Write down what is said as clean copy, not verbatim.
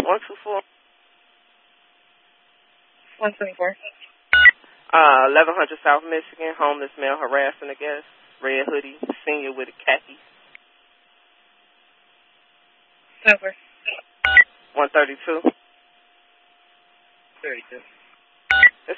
124. 124. 1100 South Michigan, homeless male harassing a guest. Red hoodie, senior with a khaki. Over. 132. 32.